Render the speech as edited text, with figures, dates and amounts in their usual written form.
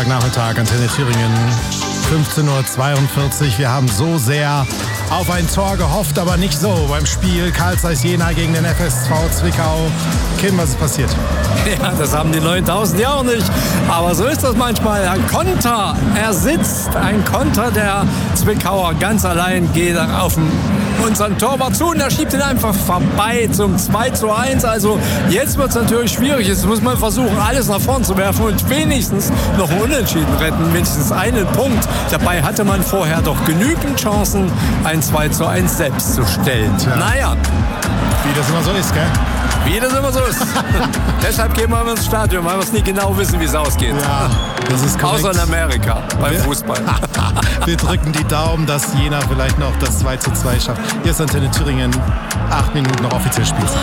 Freitagnachmittag, Antenne Thüringen, 15:42 Uhr. Wir haben so sehr auf ein Tor gehofft, aber nicht so beim Spiel Carl Zeiss Jena gegen den FSV Zwickau. Kim, was ist passiert? Ja, das haben die 9000 ja auch nicht. Aber so ist das manchmal. Ein Konter, er sitzt. Ein Konter der Zwickauer ganz allein geht auf unseren Torwart zu und er schiebt ihn einfach vorbei zum 2:1. Also jetzt wird es natürlich schwierig. Jetzt muss man versuchen, alles nach vorn zu werfen und wenigstens noch einen Unentschieden retten. Wenigstens einen Punkt. Dabei hatte man vorher doch genügend Chancen, ein 2:1 selbst zu stellen. Tja. Naja. Wie das immer so ist, gell? Wie das immer so ist. Deshalb gehen wir ins Stadion, weil wir es nie genau wissen, wie es ausgeht. Ja, das ist korrekt. Außer in Amerika beim Fußball. Wir drücken die Daumen, dass Jena vielleicht noch das 2:2 schafft. Hier ist Antenne Thüringen. 8 Minuten noch offiziell Spielzeit.